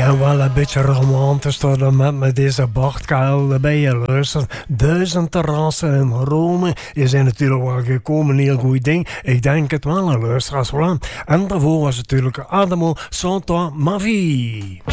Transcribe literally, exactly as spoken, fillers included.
Ja, wel een beetje romantisch tot en met met deze Bartkuil erbij. Je luistert, duizend terrassen in Rome. Je zijn natuurlijk wel gekomen, een heel goed ding. Ik denk het wel, luisteraars. Voilà. En daarvoor was natuurlijk Adamo Santa Mavi.